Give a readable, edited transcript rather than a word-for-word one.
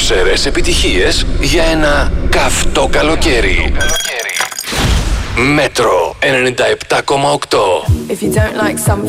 δρόσερες επιτυχίες για ένα καυτό καλοκαίρι. Μέτρο 97,8. If you don't like some